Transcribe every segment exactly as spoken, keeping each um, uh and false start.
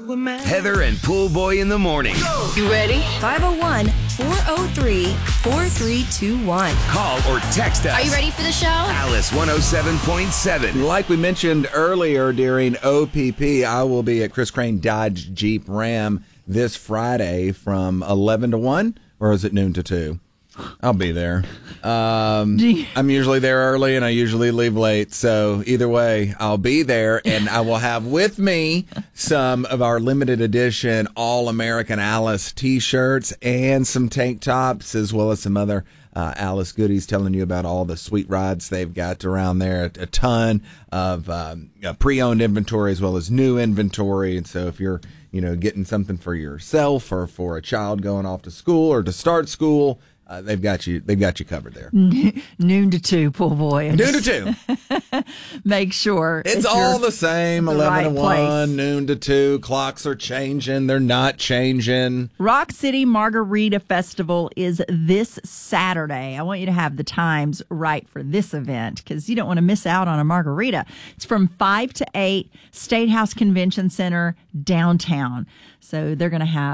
Heather and Pool Boy in the morning. You ready? five oh one, four oh three, four three two one. Call or text us. Are you ready for the show? Alice one oh seven point seven. Like we mentioned earlier during O P P, I will be at Chris Crane Dodge Jeep Ram this Friday from eleven to one, or is it noon to two? I'll be there. Um, I'm usually there early and I usually leave late. So either way, I'll be there and I will have with me some of our limited edition All-American Alice t-shirts and some tank tops, as well as some other uh, Alice goodies, telling you about all the sweet rides they've got around there. A ton of um, pre-owned inventory as well as new inventory. And so if you're, you know, getting something for yourself or for a child going off to school or to start school, Uh, they've got you. They've got you covered there. Noon to two, pool boy. Noon to two. Make sure it's all the same. the Eleven right to place. one, noon to two. Clocks are changing. They're not changing. Rock City Margarita Festival is this Saturday. I want you to have the times right for this event because you don't want to miss out on a margarita. It's from five to eight, State House Convention Center, downtown. So they're going to have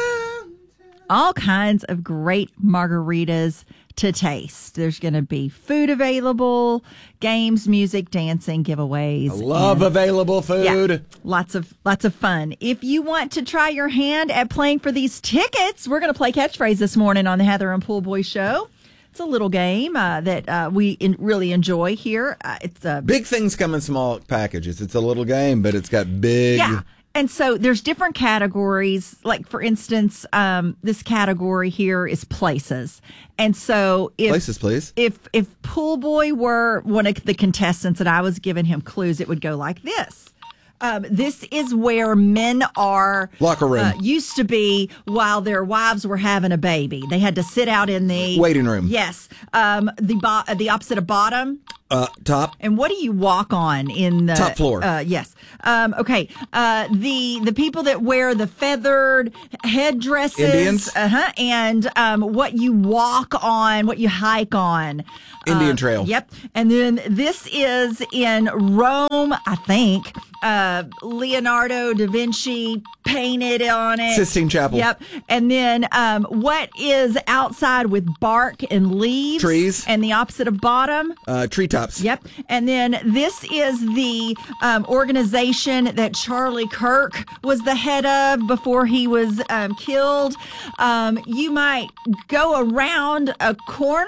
all kinds of great margaritas to taste. There's going to be food available, games, music, dancing, giveaways. I love and, available food. Yeah, lots of lots of fun. If you want to try your hand at playing for these tickets, we're going to play catchphrase this morning on the Heather and Pool Boy Show. It's a little game uh, that uh, we in, really enjoy here. Uh, it's a big things come in small packages. It's a little game, but it's got big. Yeah. And so there's different categories. Like, for instance, um, this category here is places. And so if places, please. If if Pool Boy were one of the contestants and I was giving him clues, it would go like this. Um, this is where men are locker room uh, used to be while their wives were having a baby. They had to sit out in the waiting room. Yes, um, the bo- the opposite of bottom. Uh, top. And what do you walk on in the top floor? Uh, yes. Um, okay. Uh, the the people that wear the feathered headdresses, Indians. Uh huh. And um, what you walk on, what you hike on. Indian uh, Trail. Yep. And then this is in Rome, I think. Uh, Leonardo da Vinci painted on it. Sistine Chapel. Yep. And then um, what is outside with bark and leaves? Trees. And the opposite of bottom? Uh, treetops. Yep. And then this is the um, organization that Charlie Kirk was the head of before he was um, killed. Um, you might go around a corner.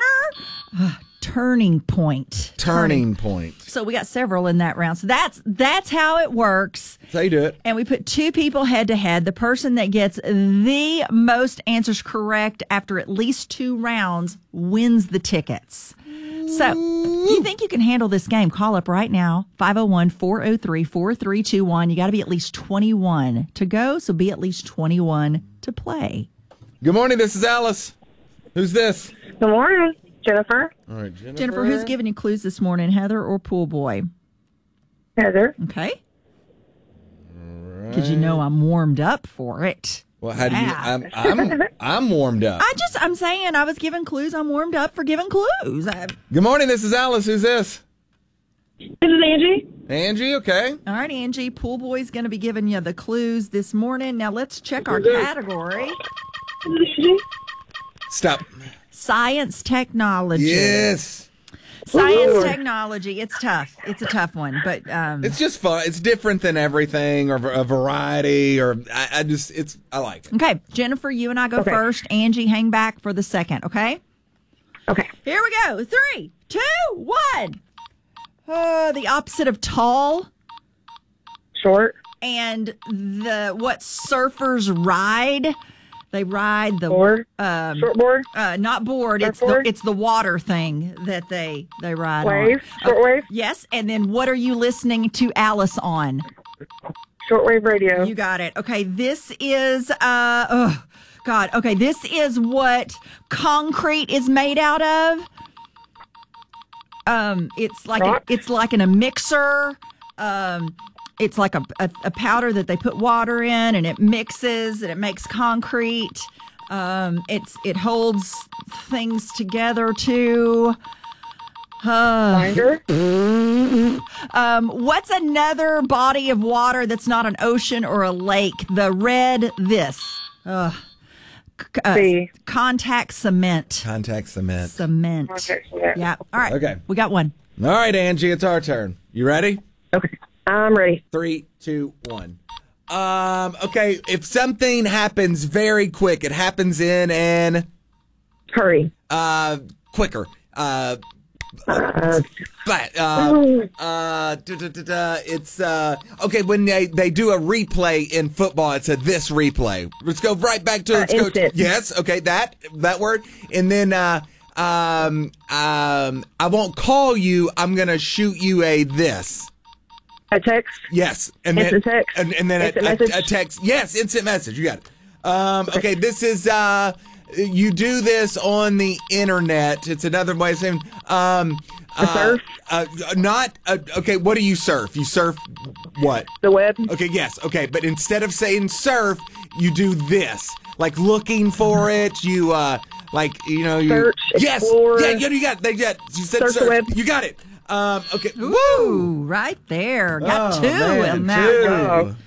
Turning point. Turning point. So we got several in that round. So that's that's how it works. That's how you do it. And we put two people head to head. The person that gets the most answers correct after at least two rounds wins the tickets. So, you think you can handle this game? Call up right now, five oh one, four oh three, four three two one. You got to be at least twenty-one to go, so be at least twenty-one to play. Good morning, this is Alice. Who's this? Good morning, Jennifer. All right, Jennifer. Jennifer, who's giving you clues this morning, Heather or Pool Boy? Heather. Okay. All Because you know I'm warmed up for it. Well, how do you? Yeah. I'm, I'm I'm warmed up. I just, I'm saying I was giving clues. I'm warmed up for giving clues. I, Good morning, this is Alice. Who's this? This is Angie. Angie, okay. all right, Angie, Pool Boy's going to be giving you the clues this morning. Now let's check our category. Stop. Science technology. Yes. Science Ooh. technology. It's tough. It's a tough one, but um, It's just fun. It's different than everything or a variety or I, I just, it's, I like it. okay. Jennifer, you and I go Okay. first. Angie, hang back for the second, okay? Okay. Here we go. Three, two, one. Uh, the opposite of tall Short. and the what surfers ride. They ride the Board. um, Short board. uh, not board. It's the Surfboard? it's the water thing that they they ride Wave. on. Short wave. Yes, and then what are you listening to Alice on? Shortwave radio. You got it. Okay, this is uh oh God. Okay, this is what concrete is made out of. Um, it's like a, Rock? it's like in a mixer. Um, it's like a, a a powder that they put water in, and it mixes, and it makes concrete. Um, it's it holds things together too. Binder. Um, what's another body of water that's not an ocean or a lake? The red this. Ugh. C- uh, C. Contact cement. Contact cement. Cement. Contact cement. Yeah. All right. Okay. We got one. All right, Angie, it's our turn. You ready? Okay. I'm ready. Three, two, one. Um, okay, if something happens very quick, it happens in an Hurry. uh quicker. Uh Uh, but uh uh da, da, da, da, it's uh okay when they, they do a replay in football, it's a this replay. Let's go right back to let's Uh, go instant. yes, okay, that that word. And then uh um um I won't call you, I'm gonna shoot you a this. a text. Yes, and Instant then text. and, and then a, Instant a, message. a text. Yes, instant message. You got it. Um, okay, this is uh, you do this on the internet. It's another way of saying um, uh, surf? Uh, not uh, okay. What do you surf? You surf what? The web. Okay, yes, okay, but instead of saying surf, you do this, like looking for it. You uh, like you know you Search, yes, explore. yeah, you, you got they got you said Search the surf. web. You got it. Um, okay, Ooh, right there. Got Oh, two man, in that two. one.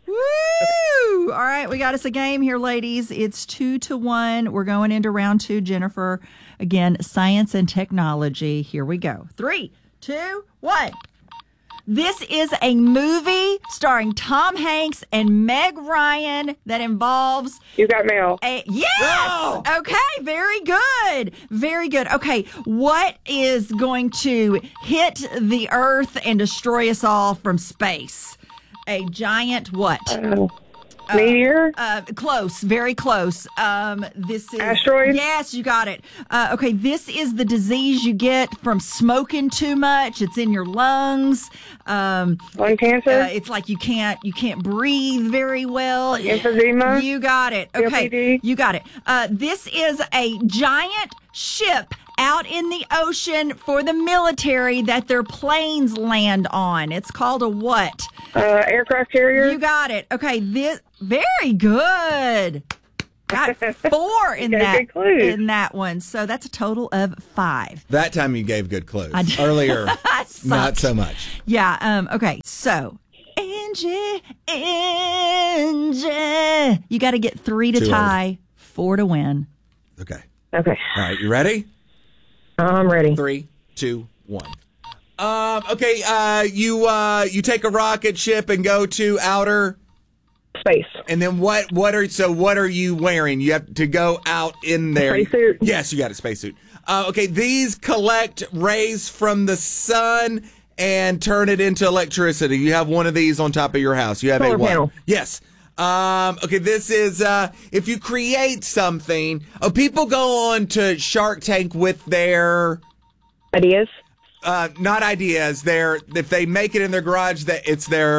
Woo! All right, we got us a game here, ladies. It's two to one. We're going into round two, Jennifer. Again, science and technology. Here we go. Three, two, one. This is a movie starring Tom Hanks and Meg Ryan that involves You got mail. a yes. Oh! Okay, very good. Very good. Okay, what is going to hit the earth and destroy us all from space? A giant what? Uh, meteor. Uh, close, very close. Um, this is Asteroid? Yes, you got it. Uh, okay, this is the disease you get from smoking too much. It's in your lungs. Um, Lung cancer. uh, it's like you can't you can't breathe very well. Emphysema? You got it. Okay, C O P D? you got it. Uh, this is a giant ship out in the ocean for the military that their planes land on. It's called a what? uh, aircraft carrier. You got it. Okay, this very good. Got four in You got that good clues. in that one. So that's a total of five. that time you gave good clues. I did. Earlier, I not sucked. so much. Yeah. Um. Okay. So, Angie, Angie, you got to get three to Too tie, four to win. Okay. Okay. All right, you ready? I'm ready. Three, two, one. Um, okay, uh, you uh, you take a rocket ship and go to outer, Space. and then what? What are so? What are you wearing? You have to go out in there. Spacesuit. Yes, you got a spacesuit. Uh, okay, these collect rays from the sun and turn it into electricity. You have one of these on top of your house. You have Solar a what? panel. Yes. Um, okay, this is uh, if you create something. Oh, people go on to Shark Tank with their. Ideas. Uh, not ideas. They're if they make it in their garage, that it's their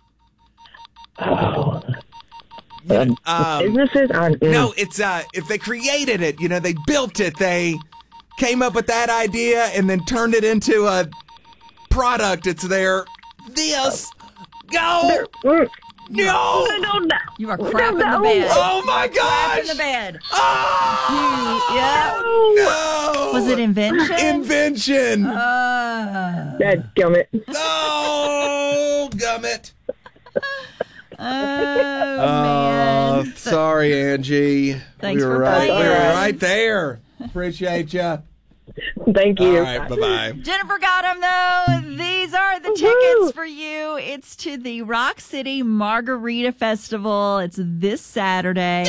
Oh. um, Businesses. On, mm. no. It's uh, if they created it, you know, they built it. They came up with that idea and then turned it into a product. It's their this. Go Mm. no. No, no, no. You are No, crapping no. the bed. Oh my Crap gosh! in the bed. Oh, Yeah. no. Was it invention? Invention. Uh, Dad, gummit. No, gummit. oh man. Oh, sorry, Angie. Thanks we were for right. playing. We were right there. Appreciate you. Thank you. All right, bye bye. Jennifer got them though. These are the tickets for you. It's to the Rock City Margarita Festival. It's this Saturday.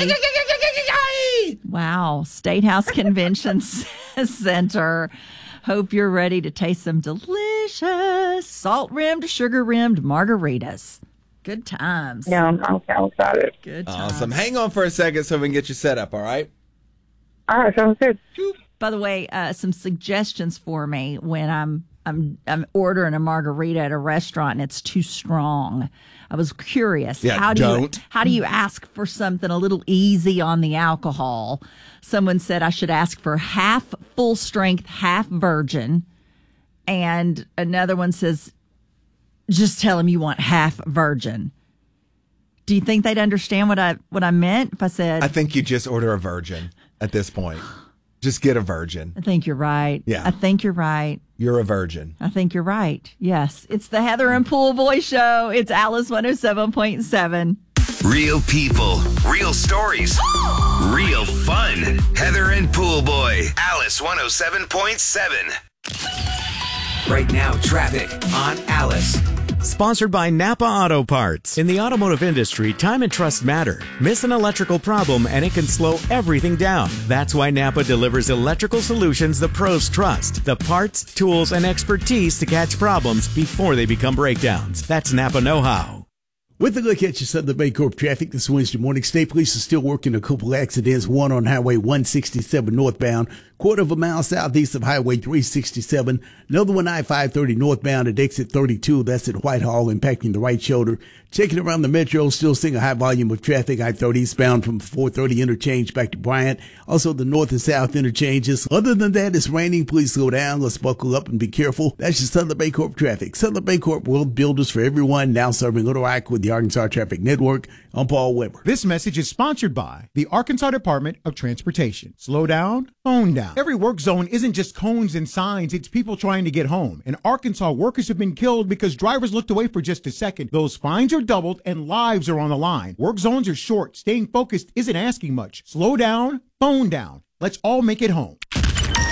Wow. State House Convention Center. Hope you're ready to taste some delicious salt rimmed, sugar rimmed margaritas. Good times. Yeah, I'm, I'm, I'm excited. Good times. Awesome. Hang on for a second so we can get you set up, all right? All right, sounds good. By the way, uh, some suggestions for me when I'm I'm I'm ordering a margarita at a restaurant and it's too strong. I was curious. Yeah, how do don't. you how do you ask for something a little easy on the alcohol? Someone said I should ask for half full strength, half virgin, and another one says just tell them you want half virgin. Do you think they'd understand what I what I meant if I said I think you just order a virgin at this point. Just get a virgin. I think you're right. Yeah. I think you're right. You're a virgin. I think you're right. Yes. It's the Heather and Pool Boy Show. It's Alice one oh seven point seven. Real people, real stories, real fun. Heather and Pool Boy, Alice one oh seven point seven. Right now, traffic on Alice. Sponsored by Napa Auto Parts. In the automotive industry, time and trust matter. Miss an electrical problem and it can slow everything down. That's why Napa delivers electrical solutions the pros trust. The parts, tools, and expertise to catch problems before they become breakdowns. That's Napa know-how. With a look at your Southern Bancorp traffic this Wednesday morning, State Police are still working a couple accidents, one on Highway one sixty-seven northbound, quarter of a mile southeast of Highway three sixty-seven, another one I five thirty northbound at exit thirty-two, that's at Whitehall, impacting the right shoulder. Checking around the metro, still seeing a high volume of traffic, I thirty eastbound from four thirty interchange back to Bryant, also the north and south interchanges. Other than that, it's raining, please slow down, let's buckle up and be careful. That's your Southern Bancorp traffic. Southern Bancorp, world builders for everyone, now serving Little Rock with the Arkansas Traffic Network. I'm Paul Weber. This message is sponsored by the Arkansas Department of Transportation. Slow down, phone down. Every work zone isn't just cones and signs, it's people trying to get home. In Arkansas, workers have been killed because drivers looked away for just a second. Those fines are doubled and lives are on the line. Work zones are short. Staying focused isn't asking much. Slow down, phone down. Let's all make it home.